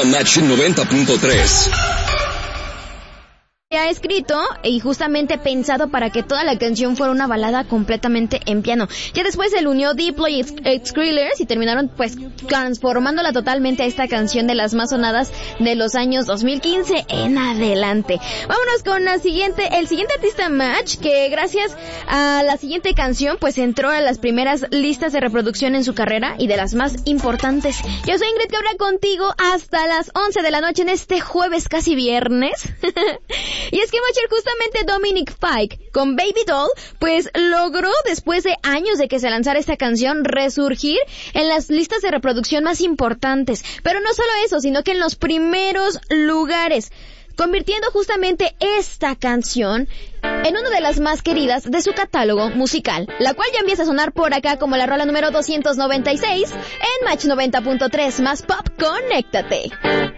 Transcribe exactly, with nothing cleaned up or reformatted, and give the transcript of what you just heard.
a Match noventa punto tres. Ha escrito y justamente pensado para que toda la canción fuera una balada completamente en piano. Ya después se le unió Diplo y Skrillex y terminaron pues transformándola totalmente a esta canción de las más sonadas de los años dos mil quince en adelante. Vámonos con la siguiente, el siguiente artista Match, que gracias a la siguiente canción pues entró a las primeras listas de reproducción en su carrera y de las más importantes. Yo soy Ingrid, que habla contigo hasta las once de la noche en este jueves casi viernes. Y es que Matcher, justamente Dominic Fike con Baby Doll, pues logró después de años de que se lanzara esta canción resurgir en las listas de reproducción más importantes. Pero no solo eso, sino que en los primeros lugares, convirtiendo justamente esta canción en una de las más queridas de su catálogo musical, la cual ya empieza a sonar por acá como la rola número doscientos noventa y seis en Match noventa punto tres, más pop, conéctate.